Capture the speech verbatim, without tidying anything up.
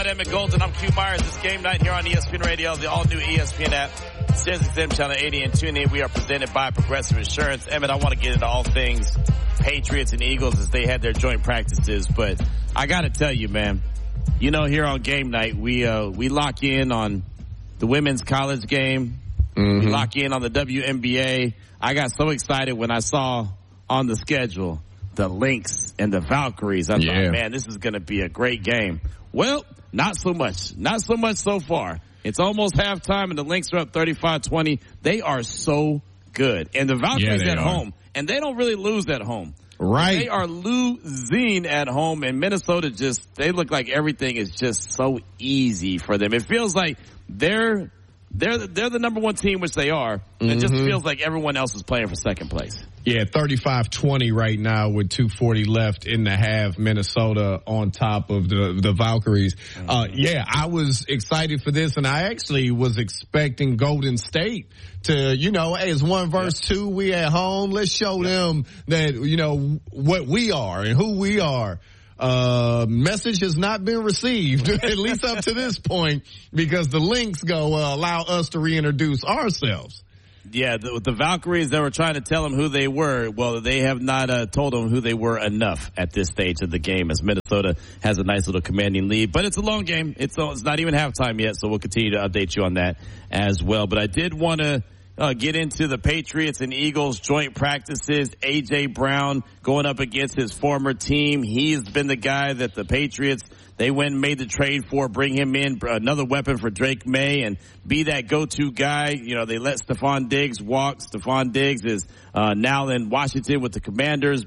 alongside Emmett Golden, I'm Q Myers. It's game night here on E S P N Radio, the all-new E S P N app, SiriusXM Channel eighty, and tune in. We are presented by Progressive Insurance. Emmett, I want to get into all things Patriots and Eagles as they had their joint practices, but I got to tell you, man, you know, here on game night, we uh, we lock in on the women's college game. Mm-hmm. We lock in on the W N B A. I got so excited when I saw on the schedule the Lynx and the Valkyries. I yeah. thought, man, this is going to be a great game. Well, not so much. Not so much so far. It's almost halftime, and the Lynx are up thirty-five twenty. They are so good. And the Valkyries yeah, at are. home, and they don't really lose at home. Right. They are losing at home, and Minnesota just, they look like everything is just so easy for them. It feels like they're They're the, they're the number one team, which they are. Mm-hmm. It just feels like everyone else is playing for second place. Yeah, thirty-five twenty right now with two forty left in the half. Minnesota on top of the the Valkyries. Mm-hmm. Uh, yeah, I was excited for this, and I actually was expecting Golden State to, you know, hey, it's one versus yeah. two. We at home. Let's show yeah. them that, you know, what we are and who we are. Uh, message has not been received, at least up to this point, because the Lynx go uh, allow us to reintroduce ourselves. Yeah, the, the Valkyries, they were trying to tell them who they were. Well, they have not uh, told them who they were enough at this stage of the game, as Minnesota has a nice little commanding lead. But it's a long game. It's, it's not even halftime yet, so we'll continue to update you on that as well. But I did want to Uh, get into the Patriots and Eagles joint practices. A J. Brown going up against his former team. He's been the guy that the Patriots, they went and made the trade for, bring him in, another weapon for Drake May, and be that go-to guy. You know, they let Stephon Diggs walk. Stephon Diggs is uh, now in Washington with the Commanders.